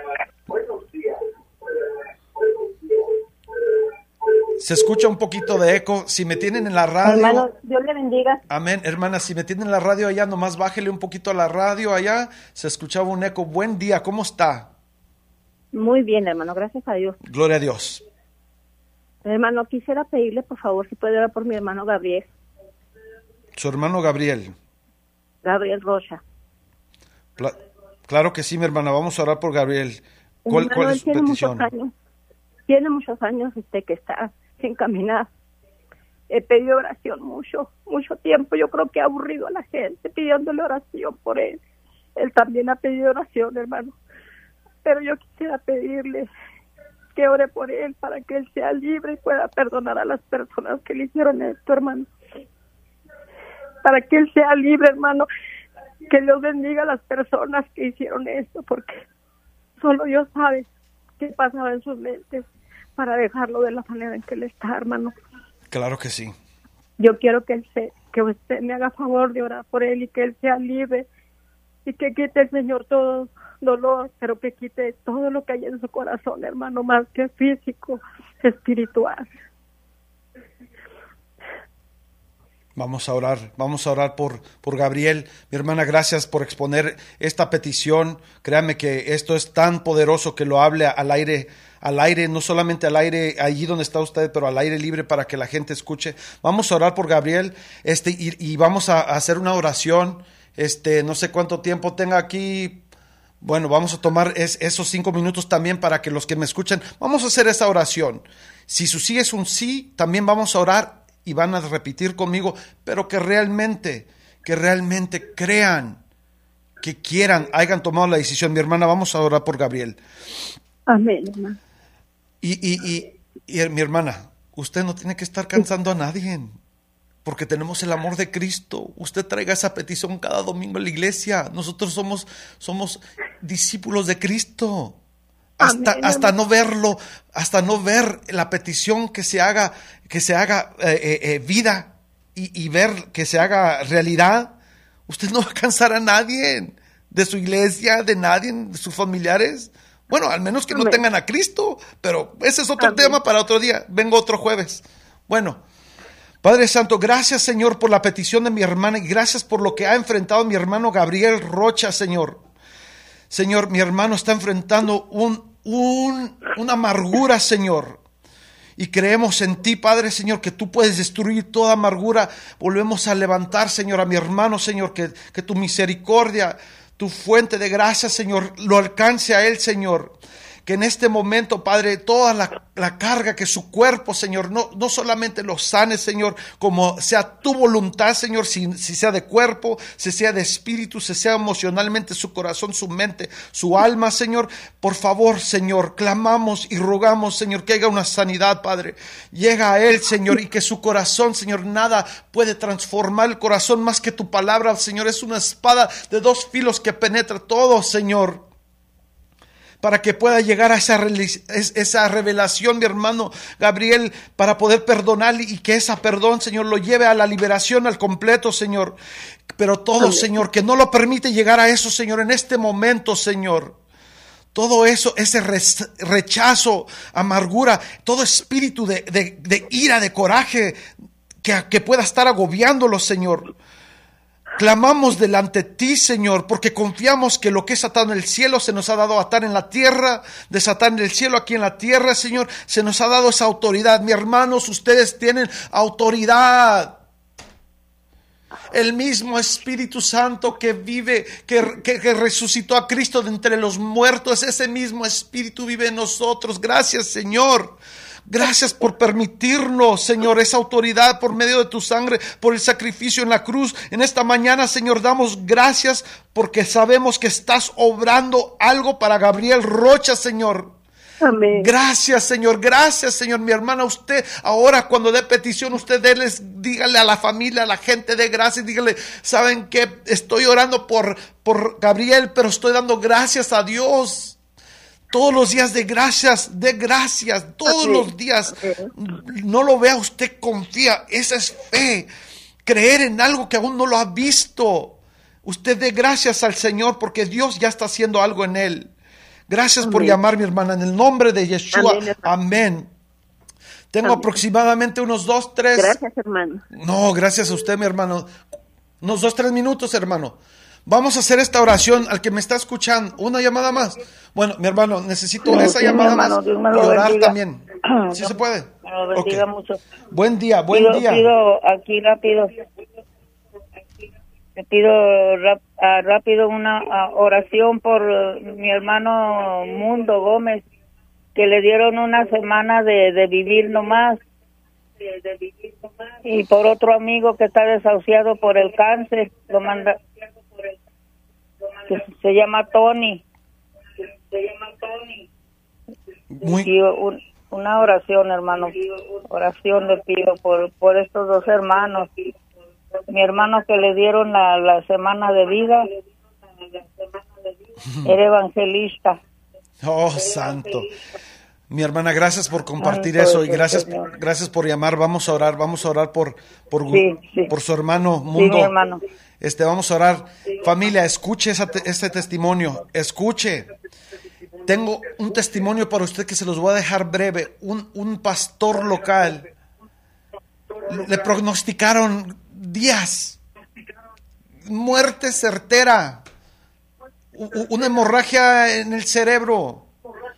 Se escucha un poquito de eco. Si me tienen en la radio... Hermano, Dios le bendiga. Amén, hermana. Si me tienen en la radio allá, nomás bájele un poquito a la radio allá. Se escuchaba un eco. Buen día, ¿cómo está? Muy bien, hermano, gracias a Dios. Gloria a Dios. Hermano, quisiera pedirle, por favor, si puede orar por mi hermano Gabriel. Su hermano Gabriel. Gabriel Rocha. Claro que sí, mi hermana. Vamos a orar por Gabriel. ¿Cuál es su petición? Tiene muchos años que está sin caminar. He pedido oración mucho tiempo. Yo creo que ha aburrido a la gente pidiéndole oración por él. Él también ha pedido oración, hermano. Pero yo quisiera pedirle que ore por él para que él sea libre y pueda perdonar a las personas que le hicieron esto, hermano. Para que él sea libre, hermano. Que Dios bendiga a las personas que hicieron esto, porque solo Dios sabe qué pasaba en sus mentes para dejarlo de la manera en que él está, hermano. Claro que sí. Yo quiero que usted me haga favor de orar por él y que él sea libre y que quite el Señor todo dolor, pero que quite todo lo que hay en su corazón, hermano, más que físico, espiritual. Vamos a orar por Gabriel. Mi hermana, gracias por exponer esta petición. Créame que esto es tan poderoso que lo hable al aire, no solamente al aire allí donde está usted, pero al aire libre para que la gente escuche. Vamos a orar por Gabriel, y vamos a hacer una oración. No sé cuánto tiempo tenga aquí. Bueno, vamos a tomar esos 5 minutos también para que los que me escuchen, vamos a hacer esa oración. Si su sí es un sí, también vamos a orar y van a repetir conmigo, pero que realmente crean, que quieran, hayan tomado la decisión. Mi hermana, vamos a orar por Gabriel. Amén, hermano. Y mi hermana, usted no tiene que estar cansando a nadie, porque tenemos el amor de Cristo. Usted traiga esa petición cada domingo a la iglesia. Nosotros somos discípulos de Cristo. Hasta no verlo, hasta no ver la petición que se haga vida y ver que se haga realidad, usted no va a cansar a nadie de su iglesia, de nadie, de sus familiares. Bueno, al menos que no tengan a Cristo, pero ese es otro tema para otro día. Vengo otro jueves. Bueno, Padre Santo, gracias, Señor, por la petición de mi hermana y gracias por lo que ha enfrentado mi hermano Gabriel Rocha, Señor. Señor, mi hermano está enfrentando una amargura, Señor. Y creemos en ti, Padre, Señor, que tú puedes destruir toda amargura. Volvemos a levantar, Señor, a mi hermano, Señor, que tu misericordia, tu fuente de gracia, Señor, lo alcance a él, Señor. Que en este momento, Padre, toda la carga que su cuerpo, Señor, no solamente lo sane, Señor, como sea tu voluntad, Señor, si sea de cuerpo, si sea de espíritu, si sea emocionalmente, su corazón, su mente, su alma, Señor. Por favor, Señor, clamamos y rogamos, Señor, que haya una sanidad, Padre. Llega a él, Señor, y que su corazón, Señor, nada puede transformar el corazón más que tu palabra, Señor. Es una espada de 2 filos que penetra todo, Señor, para que pueda llegar a esa revelación, mi hermano Gabriel, para poder perdonar y que esa perdón, Señor, lo lleve a la liberación al completo, Señor. Pero todo, Señor, que no lo permite llegar a eso, Señor, en este momento, Señor. Todo eso, ese rechazo, amargura, todo espíritu de ira, de coraje que pueda estar agobiándolo, Señor. Clamamos delante de ti, Señor, porque confiamos que lo que es atado en el cielo se nos ha dado a atar en la tierra, desatar en el cielo aquí en la tierra, Señor. Se nos ha dado esa autoridad. Mis hermanos, ustedes tienen autoridad. El mismo Espíritu Santo que vive, que resucitó a Cristo de entre los muertos, ese mismo Espíritu vive en nosotros. Gracias, Señor. Gracias por permitirnos, Señor, esa autoridad por medio de tu sangre, por el sacrificio en la cruz. En esta mañana, Señor, damos gracias porque sabemos que estás obrando algo para Gabriel Rocha, Señor. Amén. Gracias, Señor. Gracias, Señor. Mi hermana, usted ahora cuando dé petición, usted dígale a la familia, a la gente, dé gracias. Dígale, ¿saben qué? Estoy orando por Gabriel, pero estoy dando gracias a Dios. Todos los días de gracias, todos los días. No lo vea, usted confía. Esa es fe. Creer en algo que aún no lo ha visto. Usted dé gracias al Señor porque Dios ya está haciendo algo en él. Gracias por llamar, mi hermana, en el nombre de Yeshua. Amén. Tengo aproximadamente unos 2, 3. Gracias, hermano. No, gracias a usted, mi hermano. Unos 2, 3 minutos, hermano. Vamos a hacer esta oración al que me está escuchando. Una llamada más. Bueno, mi hermano, necesito esa llamada hermano, más. Dios me Y lo orar bendiga. también. ¿Sí se puede? Me lo bendiga Ok. mucho. Buen día. Pido aquí rápido. Te pido rápido una oración por mi hermano Mundo Gómez, que le dieron una semana de vivir nomás. Y por otro amigo que está desahuciado por el cáncer, lo manda, que se llama Tony. Y una oración, hermano. Oración le pido por estos dos hermanos. Mi hermano que le dieron la semana de vida, era evangelista. Oh, santo. Mi hermana, gracias por compartir Santo eso y es el gracias Señor. por llamar. Vamos a orar por Sí. su hermano Sí, Mundo. mi hermano. Vamos a orar. Familia, escuche este testimonio. Escuche. Tengo un testimonio para usted que se los voy a dejar breve. Un pastor local le prognosticaron días, muerte certera, una hemorragia en el cerebro,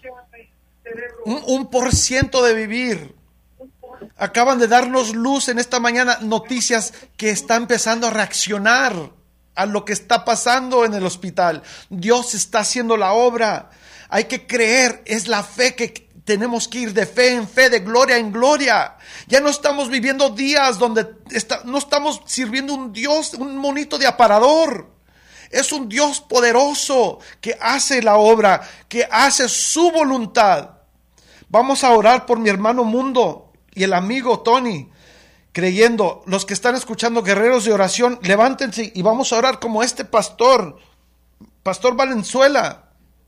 un % de vivir. Acaban de darnos luz en esta mañana, noticias que está empezando a reaccionar a lo que está pasando en el hospital. Dios está haciendo la obra. Hay que creer, es la fe que tenemos que ir de fe en fe, de gloria en gloria. Ya no estamos viviendo días donde no estamos sirviendo un Dios, un monito de aparador. Es un Dios poderoso que hace la obra, que hace su voluntad. Vamos a orar por mi hermano Mundo y el amigo Tony, creyendo. Los que están escuchando, guerreros de oración, levántense y vamos a orar como este Pastor Valenzuela.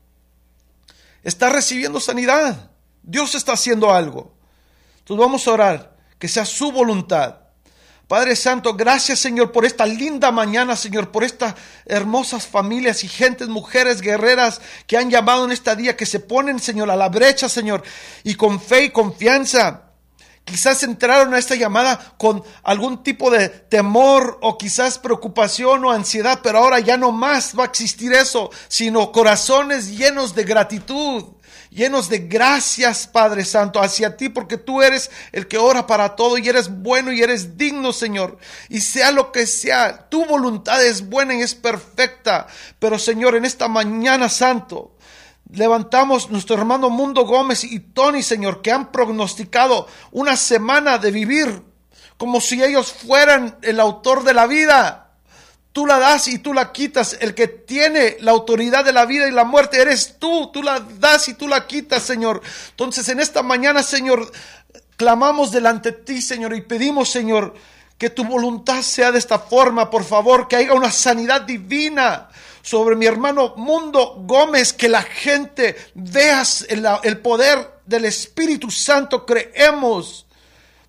Está recibiendo sanidad. Dios está haciendo algo. Entonces vamos a orar, que sea su voluntad. Padre Santo, gracias, Señor, por esta linda mañana, Señor, por estas hermosas familias y gentes, mujeres guerreras que han llamado en este día, que se ponen, Señor, a la brecha, Señor, y con fe y confianza. Quizás entraron a esta llamada con algún tipo de temor o quizás preocupación o ansiedad, pero ahora ya no más va a existir eso, sino corazones llenos de gratitud, llenos de gracias, Padre Santo, hacia ti, porque tú eres el que ora para todo y eres bueno y eres digno, Señor. Y sea lo que sea, tu voluntad es buena y es perfecta. Pero, Señor, en esta mañana, Santo, levantamos nuestro hermano Mundo Gómez y Tony, Señor, que han prognosticado una semana de vivir como si ellos fueran el autor de la vida. Tú la das y tú la quitas. El que tiene la autoridad de la vida y la muerte eres tú. Tú la das y tú la quitas, Señor. Entonces, en esta mañana, Señor, clamamos delante de ti, Señor, y pedimos, Señor, que tu voluntad sea de esta forma, por favor, que haya una sanidad divina sobre mi hermano Mundo Gómez, que la gente vea el poder del Espíritu Santo. Creemos,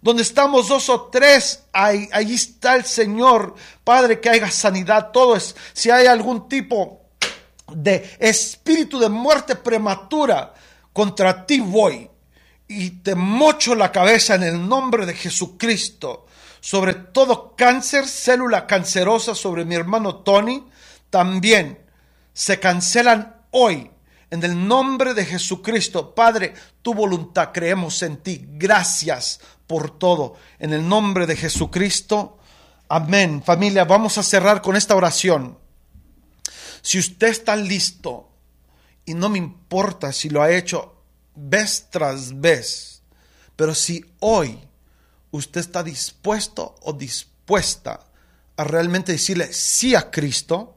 Donde estamos 2 o 3, ahí está el Señor. Padre, que haya sanidad. Todo es, si hay algún tipo de espíritu de muerte prematura, contra ti voy y te mocho la cabeza en el nombre de Jesucristo. Sobre todo cáncer, célula cancerosa sobre mi hermano Tony, también se cancelan hoy. En el nombre de Jesucristo, Padre, tu voluntad, creemos en ti. Gracias por todo. En el nombre de Jesucristo, amén. Familia, vamos a cerrar con esta oración. Si usted está listo, y no me importa si lo ha hecho vez tras vez, pero si hoy usted está dispuesto o dispuesta a realmente decirle sí a Cristo,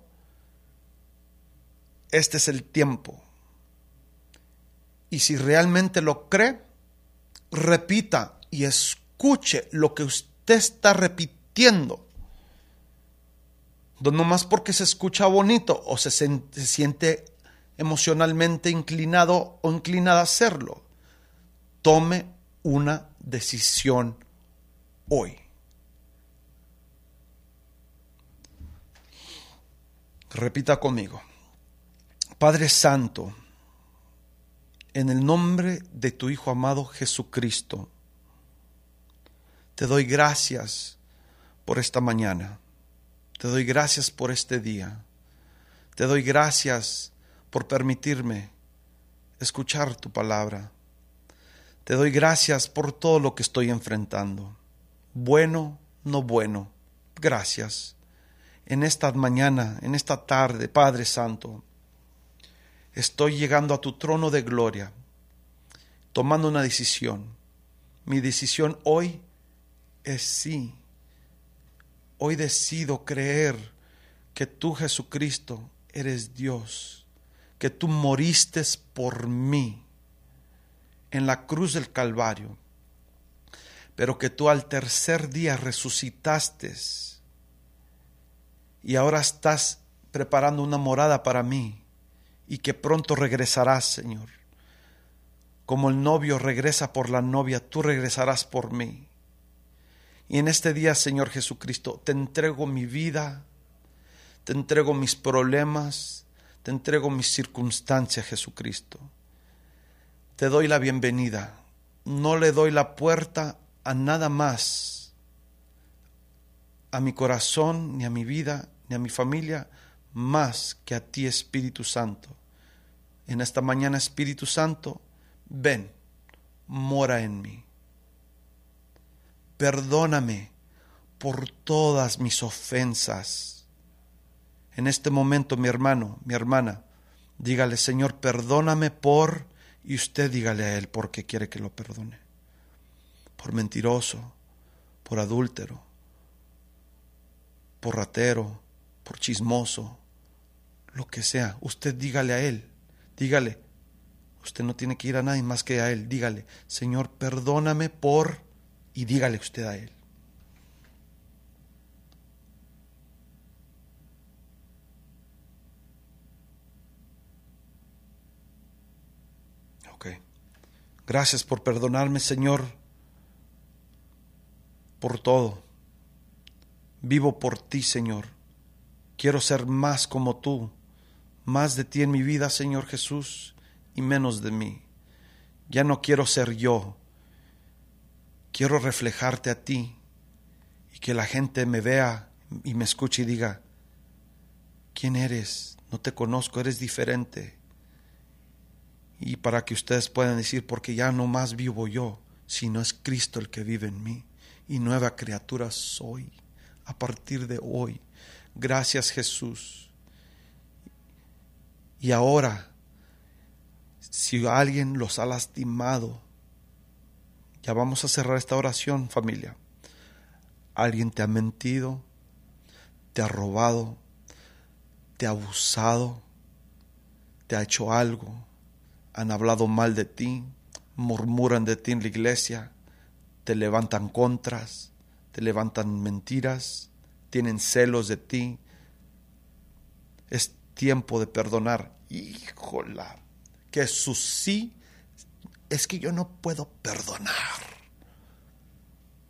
este es el tiempo. Y si realmente lo cree, repita y escuche lo que usted está repitiendo. No más porque se escucha bonito o se siente emocionalmente inclinado o inclinada a hacerlo. Tome una decisión hoy. Repita conmigo. Padre Santo, en el nombre de tu Hijo amado Jesucristo, te doy gracias por esta mañana. Te doy gracias por este día. Te doy gracias por permitirme escuchar tu palabra. Te doy gracias por todo lo que estoy enfrentando. Bueno, no bueno. Gracias. En esta mañana, en esta tarde, Padre Santo, estoy llegando a tu trono de gloria, tomando una decisión. Mi decisión hoy es sí. Hoy decido creer que tú, Jesucristo, eres Dios, que tú moriste por mí en la cruz del Calvario, pero que tú al tercer día resucitaste y ahora estás preparando una morada para mí y que pronto regresarás, Señor. Como el novio regresa por la novia, tú regresarás por mí. Y en este día, Señor Jesucristo, te entrego mi vida, te entrego mis problemas, te entrego mis circunstancias, Jesucristo. Te doy la bienvenida. No le doy la puerta a nada más, a mi corazón, ni a mi vida, ni a mi familia, más que a ti, Espíritu Santo. En esta mañana, Espíritu Santo, ven, mora en mí. Perdóname por todas mis ofensas. En este momento, mi hermano, mi hermana, dígale, Señor, perdóname por, y usted dígale a Él por qué quiere que lo perdone. Por mentiroso, por adúltero, por ratero, por chismoso, lo que sea. Usted dígale a Él, dígale, usted no tiene que ir a nadie más que a Él. Dígale, Señor, perdóname por, y dígale usted a Él. Ok. Gracias por perdonarme, Señor, por todo. Vivo por ti, Señor. Quiero ser más como tú, más de ti en mi vida, Señor Jesús, y menos de mí. Ya no quiero ser yo. Quiero reflejarte a ti y que la gente me vea y me escuche y diga, ¿quién eres? No te conozco, eres diferente. Y para que ustedes puedan decir, porque ya no más vivo yo, sino es Cristo el que vive en mí. Y nueva criatura soy a partir de hoy. Gracias, Jesús. Y ahora, si alguien los ha lastimado, ya vamos a cerrar esta oración, familia. Alguien te ha mentido, te ha robado, te ha abusado, te ha hecho algo, han hablado mal de ti, murmuran de ti en la iglesia, te levantan contras, te levantan mentiras, tienen celos de ti. Es tiempo de perdonar. Híjola, que su sí es que yo no puedo perdonar.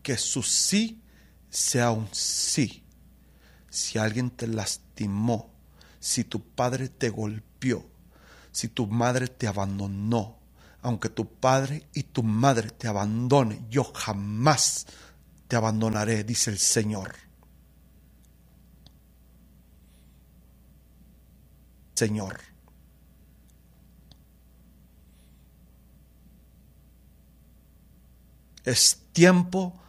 que su sí sea un sí. Si alguien te lastimó, si tu padre te golpeó, si tu madre te abandonó, aunque tu padre y tu madre te abandonen, yo jamás te abandonaré, dice el Señor. Señor. Es tiempo